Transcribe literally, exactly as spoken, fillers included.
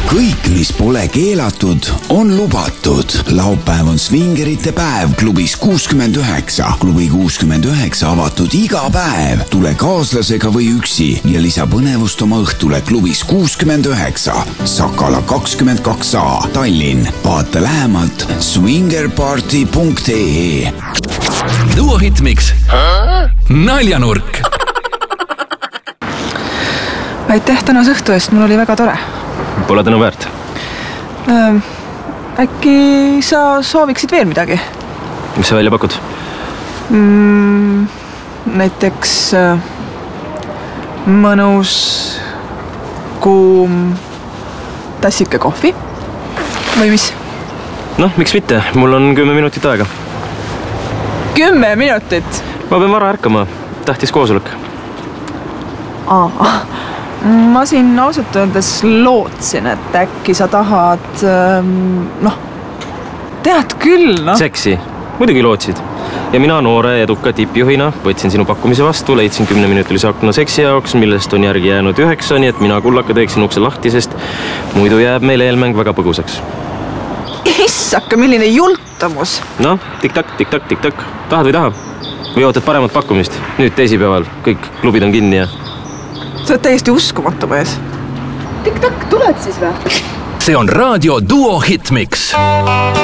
kõik, mis pole keelatud, on lubatud. Laupäev on Swingerite päev klubis kuuskümmend üheksa. Klubi kuuskümmend üheksa avatud iga päev. Tule kaaslasega või üksi ja lisa põnevust oma õhtule klubis kuuskümmend üheksa. Sakala kakskümmend kaks A, Tallinn. Vaata lähemalt swingerparty punkt ee. Duo Hitmix. Naljanurk. Aitäh tänase õhtu eest, mul oli väga tore. Pole tänu väärt. Ähm, äkki sa sooviksid veel midagi? Mis sa välja pakud? Mm, näiteks äh, mõnus, kuum tassike kohvi või mis? Noh, miks mitte? Mul on kümme minutit aega. Kümme minutit? Ma pean vara ärkama. Tähtis koosolek. Aa, ma siin ausalt öeldes lootsin, et äkki sa tahad, noh, tead küll, noh. Seksi. Muidugi lootsid. Ja mina noore eduka tippjuhina võtsin sinu pakkumise vastu, leidsin kümne minutilise akna seksi jaoks, millest on järgi jäänud üheksa, nii et mina kullaka teeksin ukse lahti, sest muidu jääb meil eelmäng väga põgusaks. Issaka, milline jultamus. Noh, tik-tak, tik-tak, tik-tak. Tahad või taha? Või ootad paremat pakkumist? Nüüd teisipäeval kõik klubid on kinni ja... Sa oled täiesti uskumatu mees. Tik-tak, tuled siis või? See on raadio Duo Hitmix.